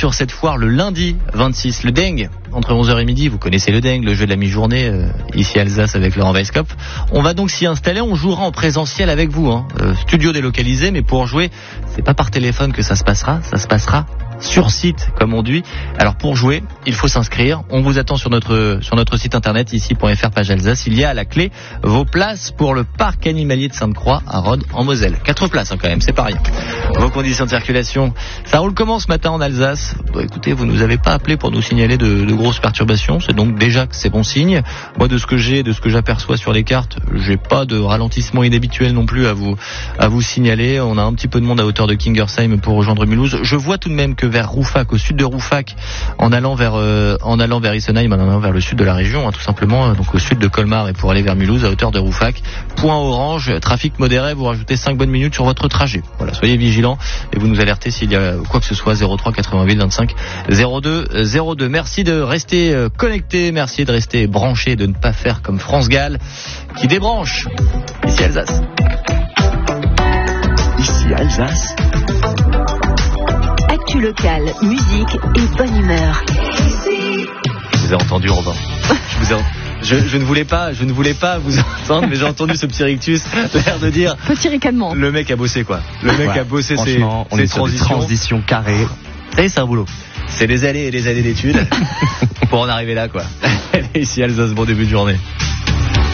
sur cette foire le lundi 26. Le Deng, entre 11h et midi, vous connaissez le Deng, le jeu de la mi-journée, ici à Alsace avec Laurent Weisskopf. On va donc s'y installer, on jouera en présentiel avec vous. Studio délocalisé, mais pour jouer, c'est pas par téléphone que ça se passera sur site, comme on dit. Alors pour jouer, il faut s'inscrire. On vous attend sur notre site internet ici.fr page Alsace. Il y a à la clé vos places pour le parc animalier de Sainte-Croix à Rhodes en Moselle. 4 places quand même, c'est pas rien. Vos conditions de circulation, ça roule comment ce matin en Alsace ? Écoutez, vous nous avez pas appelé pour nous signaler de grosses perturbations, c'est donc déjà que c'est bon signe. Moi de ce que j'aperçois sur les cartes, j'ai pas de ralentissement inhabituel non plus à vous signaler. On a un petit peu de monde à hauteur de Kingersheim pour rejoindre Mulhouse. Je vois tout de même que vers Rouffach, au sud de Rouffach, en allant vers Isenheim, en allant vers le sud de la région, tout simplement, donc au sud de Colmar et pour aller vers Mulhouse, à hauteur de Rouffach. Point orange, trafic modéré, vous rajoutez 5 bonnes minutes sur votre trajet. Voilà, soyez vigilants et vous nous alertez s'il y a quoi que ce soit. 03 88 25 02 02. Merci de rester connectés, merci de rester branchés, de ne pas faire comme France Gall qui débranche. Ici Alsace. Ici Alsace. Actu locale, musique et bonne humeur. Je vous ai entendu, Robin. Je ne voulais pas vous entendre, mais j'ai entendu ce petit rictus, l'air de dire. Petit ricanement. Le mec a bossé, quoi. Le mec a bossé ses transitions carrées. Ça y est, c'est un boulot. C'est des années et des années d'études pour en arriver là, quoi. Ici Alsace, bon début de journée.